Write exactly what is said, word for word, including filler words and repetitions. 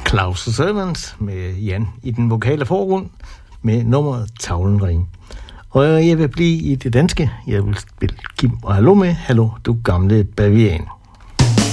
Claus Servants med Jan i den vokale forgrund med nummeret Tavlen Ring. Og jeg vil blive i det danske. Jeg vil spille Kim og Hallo med Hallo, du gamle bavian.